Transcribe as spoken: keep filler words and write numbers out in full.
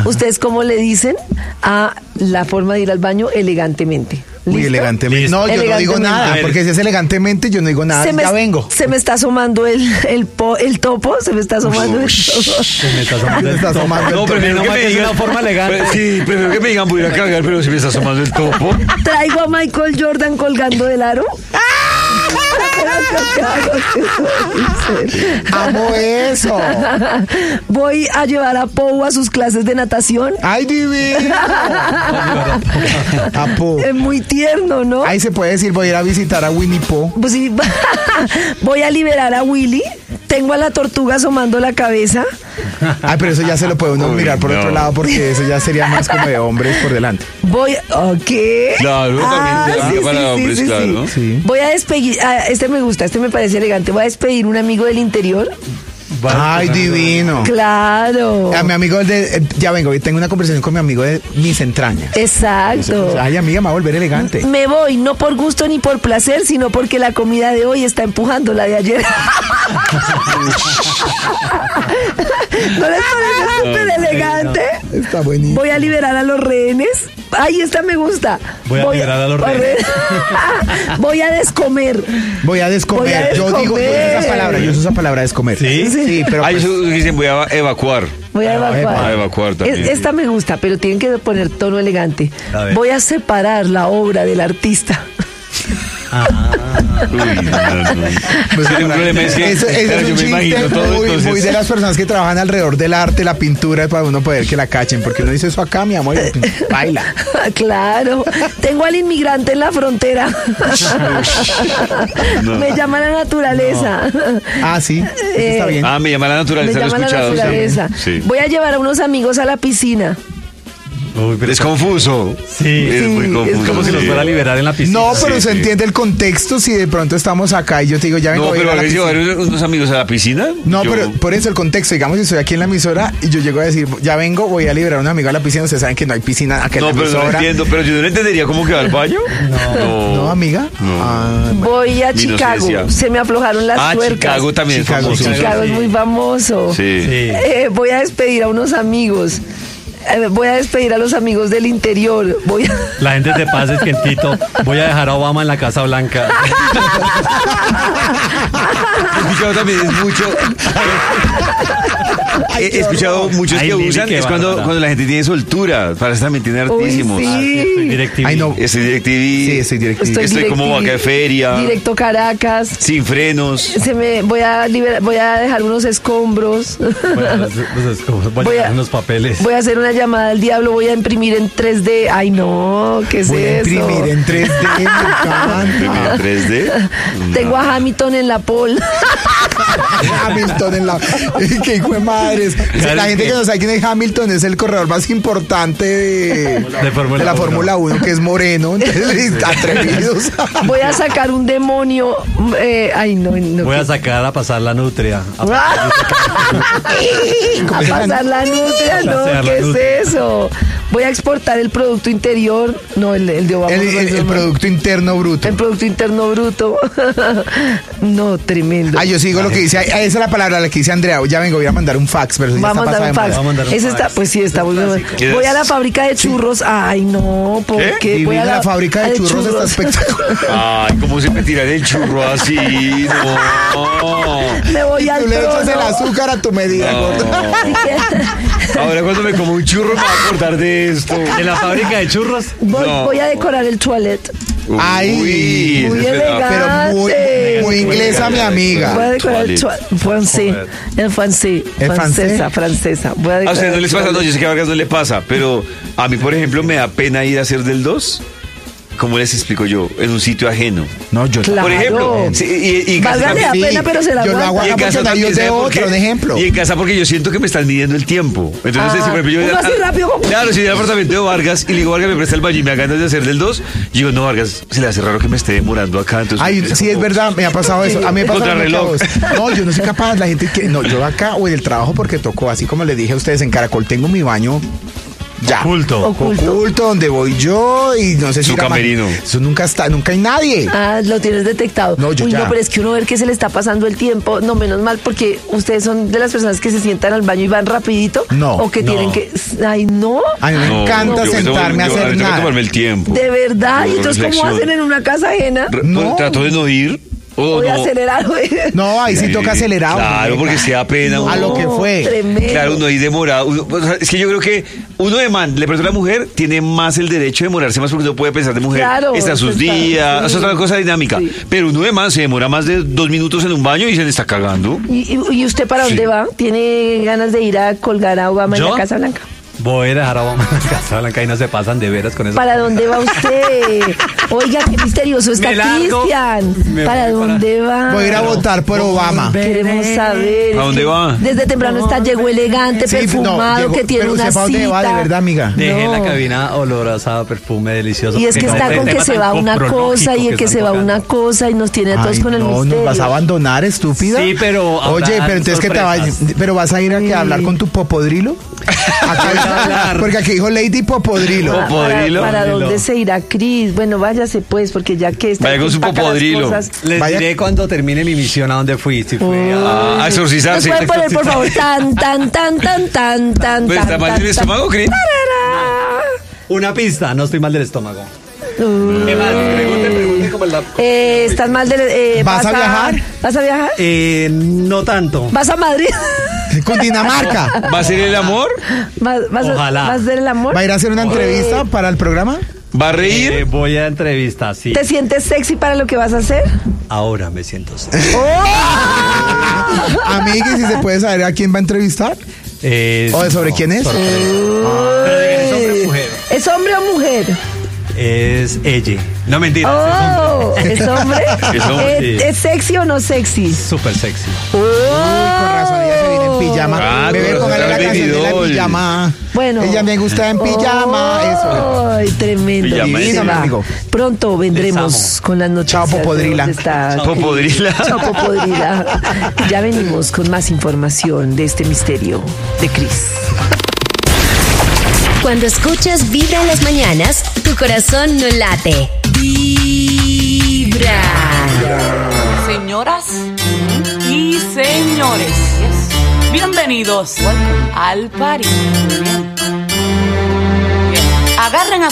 ¿Ustedes cómo le dicen a la forma de ir al baño elegantemente? Uy, ¿Listo? elegantemente. No, yo no digo nada, porque si es elegantemente, yo no digo nada. Se me, ya vengo. Se me está asomando el, el, po, el topo, se me está asomando el topo. Se me está asomando el topo. No, prefiero que me digan una forma elegante. Sí, prefiero que me digan voy a ir a cagar, pero si me está asomando el topo. Traigo a Michael Jordan colgando del aro. Amo eso. Voy a llevar a Pou a sus clases de natación. Ay, divino. A Pou. Es muy tierno, ¿no? Ahí se puede decir, voy a ir a visitar a Winnie Pooh. Pues sí, voy a liberar a Willy. Tengo a la tortuga asomando la cabeza. Ay, pero eso ya se lo puede uno Uy, mirar por no. otro lado, porque eso ya sería más como de hombres por delante. Voy, ¿qué? Claro, también se aplica para hombres, claro. Sí. Voy a despedir, ah, este me gusta, este me parece elegante. Voy a despedir un amigo del interior. Ay, divino. Claro. A mi amigo de, eh, ya vengo, tengo una conversación con mi amigo de mis entrañas. Exacto. Ay, amiga, me va a volver elegante. Me voy, no por gusto ni por placer, sino porque la comida de hoy está empujando la de ayer. ¿No les parece súper elegante? Está buenísimo. Voy a liberar a los rehenes. Ay, esta me gusta. Voy a liberar a los rehenes. Voy a descomer. Voy a descomer. Voy a Yo digo, yo uso esa descomer. palabra, yo uso esa palabra descomer. ¿Sí? Sí, pero Ay, pues, eso dicen voy a evacuar. Voy a evacuar. A evacuar también. Es- esta me gusta, pero tienen que poner tono elegante. A ver. Voy a separar la obra del artista. Uy, no, no. pues, Sí, el problema es que eso, eso claro, es yo un me imagino chiste todo, muy, entonces- muy de las personas que trabajan alrededor del arte, la pintura, para uno poder que la cachen, porque uno dice eso acá, mi amor, y baila. Claro. Tengo al inmigrante en la frontera. No. Me llama la naturaleza. Ah, sí, eso está Eh, bien. Ah, me llama la Me naturaleza, lo he llama la escuchado. naturaleza. Sí. Voy a llevar a unos amigos a la piscina. Uy, pero Es confuso. Sí. Es muy Sí, confuso. es como si nos sí. fuera a liberar en la piscina. No, pero sí, se sí. entiende el contexto si de pronto estamos acá y yo te digo, ya vengo No, voy a ir pero a la ¿hay que piscina. llevar unos amigos a la piscina? No, Yo- pero por eso el contexto, digamos, si estoy aquí en la emisora y yo llego a decir, ya vengo, voy a liberar a un amigo a la piscina, ustedes saben que no hay piscina acá en No, la pero no lo emisora. entiendo. Pero yo no entendería cómo que va al baño. No. No, amiga. No. Ah, Voy a Ni nos Chicago. decía. Se me aflojaron las Ah, tuercas. Chicago también es Chicago, famoso. Chicago es muy famoso. Sí. Sí. Eh, voy a despedir a unos amigos. Eh, voy a despedir a los amigos del interior. Voy a... La gente te pasa es que en Tito voy a dejar a Obama en la Casa Blanca. He escuchado también es mucho. He, he escuchado muchos Ay, que Lili, usan qué es cuando, bárbara. cuando la gente tiene soltura. Para eso también tiene Uy, hartísimos. sí. DirecTV. Ay, no. Estoy DirecTV. Sí, estoy directivo. Estoy, Estoy como DirecTV, vaca de feria. Directo Caracas. Sin frenos. Se me voy a liberar, voy a dejar unos escombros. Voy a, los- los escobos, voy a Voy a- dejar unos papeles. Voy a hacer una llamada al diablo, voy a imprimir en tres D. Ay, no, ¿qué es Voy a eso? imprimir en tres D, me encanta. En tres D. Tengo a Hamilton en la pole. Hamilton en la... ¡Qué hijo de madres! Claro, La es gente que- que no sabe quién es Hamilton es el corredor más importante de, De Fórmula de la uno. Fórmula uno, que es moreno. Entonces, atrevidos. Voy a sacar un demonio. eh, ay, no, no. Voy a sacar a pasar la nutria. A- a pasar la nutria, no, Pasear la ¿qué nutria. es eso? Voy a exportar el Producto Interior, no, el, el de Obama. El, no, el- no, el no. Producto Interno Bruto. El Producto Interno Bruto. No, tremendo. Ah, yo sigo lo que dice. ah, Esa es la palabra la que dice Andrea. Ya vengo, voy a mandar un fax, pero eso ya Va a está mandar pasada un de fax. moda. Va a mandar un Ese fax. está, pues sí, está muy bien. ¿Qué Voy es? a la fábrica de churros. Ay, no, ¿por ¿Qué? qué? Voy Divina, a la, fábrica de churros, está espectacular. Ay, ¿cómo se me tira el churro así? No. Me voy al Tú le echas el trono. azúcar a tu medida, gordo. Ahora cuando me como un churro me va a acordar de esto. En la fábrica de churros. Voy, No. voy a decorar el toilet. Ay, Uy, muy ese es verdad. Pero muy, muy inglesa, mi Voy a amiga. decorar el Toilet. toilet. Francés. El francés. ¿El Francesa, francés? francesa. Voy a A decorar ustedes no el les pasa, no, toilet. yo sé que a Vargas no le pasa, pero a mí, por ejemplo, me da pena ir a hacer del dos. ¿Cómo les explico yo? En un sitio ajeno. No, yo Claro. Por ejemplo, sí, y, y en casa Válgale también- la pena, pero se la yo lo hago aguanta. Y en acá casa porque nadie también, es de ¿sabe por otro, qué? un ejemplo. Y en casa porque yo siento que me están midiendo el tiempo. Entonces, Ah, si por ejemplo yo... uno así rápido como- Claro, si voy al apartamento de Vargas y le digo, Vargas, me presta el baño y me da ganas de hacer del dos, yo digo, no, Vargas, se le hace raro que me esté demorando acá. Entonces, Ay, sí, es verdad, me ha pasado eso. A mí me pasa lo mismo que a Contrarreloj. vos. No, yo no soy capaz. La gente que. No, yo acá o en el trabajo porque tocó, así como les dije a ustedes en Caracol, tengo mi baño Ya. Oculto. Oculto. Oculto, donde voy yo y no sé si... Su la ma- camerino. Eso nunca está, nunca hay nadie. Ah, lo tienes detectado. No, yo Uy, ya. no, pero es que uno ve que se le está pasando el tiempo. No, menos mal, porque ustedes son de las personas que se sientan al baño y van rapidito. No, O que no. tienen que... Ay, no. A mí me No, encanta yo me tomo- sentarme a yo- hacer mí me toca nada. tomarme el tiempo. De verdad. Yo ¿Y entonces cómo reflexiono. hacen en una casa ajena? Re- No. Trato de no ir. O O de no. acelerar. güey. No, ahí sí toca acelerado. Claro, porque se da pena. A lo que fue. Tremendo. Claro, uno ahí demorado. Uno- o sea, es que yo creo que uno de man, le pregunta a la mujer, tiene más el derecho de demorarse más porque uno puede pensar de mujer. Claro, está sus está- días, sí. es otra cosa dinámica. Sí. Pero uno de man se demora más de dos minutos en un baño y se le está cagando. ¿Y, y- y usted para dónde Sí. va? ¿Tiene ganas de ir a colgar a Obama en ¿Yo? la Casa Blanca? Voy a dejar a Obama en la Casa Blanca y no se pasan de veras con eso. ¿Para dónde va usted? Oiga, qué misterioso está Me largo, Cristian. me ¿Para voy para- dónde va? Voy a ir a votar por Obama. Queremos saber. ¿A dónde va? Desde temprano está, llegó elegante, Sí, no, perfumado, llegó- que tiene pero una usted para dónde cita. va, de verdad, amiga. Dejé No. la cabina olorosa, perfume delicioso. Y es que Porque está ese con que tema se tan va una cofrológico cosa y el que están se va tocando. una cosa y nos tiene a todos Ay, con el no, misterio. nos vas a abandonar, estúpida. Sí, pero habrá Oye, pero entonces que te vayas, sorpresas. pero vas a ir a, que a hablar con tu popodrilo. Voy a hablar. Porque aquí dijo Lady Popodrilo. ¿Para, Popodrilo. para Popodrilo. dónde se irá Cris? Bueno, váyase pues, porque ya que está Vaya con su popodrilo. Les Vaya- diré cuando termine mi misión a dónde fui. Si fui a... A ¿Nos exorcizarse. pueden poner, por favor, tan, tan, tan, tan, tan, tan, Pues, tan, ¿está mal tan, del tan. estómago, Cris? Una pista, no estoy mal del estómago. Uh, ¿Qué más? Pregunte, pregunte como la... eh, ¿Estás mal de... eh, ¿Vas a viajar? ¿Vas a viajar? Eh, no tanto. ¿Vas a Madrid? Con Dinamarca. ¿Va a ser el amor? ¿Vas, vas, a- Ojalá. ¿Vas a hacer el amor? ¿Va a ir a hacer una entrevista para el programa? ¿Va a Eh, reír? voy a entrevista, sí. ¿Te sientes sexy para lo que vas a hacer? Ahora me siento sexy. ¡Oh! Amiga, si se puede saber a quién va a entrevistar. Eh, ¿O de sobre no, quién es? sorpresa. Pero digan, ¿es hombre o mujer? ¿Es hombre o mujer? Es ella. No mentira, Oh, ¿es hombre? Es hombre, ¿Es, sí. es sexy o no sexy? es súper sexy. Oh. Con razón, ella se viene en pijama. Ah, Bebé, con razón, póngale la está canción de la Baby pijama. Bueno. Ella me gusta en pijama. Eso. Ay, tremendo. Pijama, divino, mi Va. amigo. Pronto vendremos Les amo. con las noticias. Chao, Popodrila. de dónde está Chao, Cris. Popodrila. Chao, Popodrila. Ya venimos con más información de este misterio de Cris. Cuando escuchas Vibra en las mañanas, tu corazón no late. Vibra. Señoras y señores, bienvenidos al party. Bien. Bien. Agarren a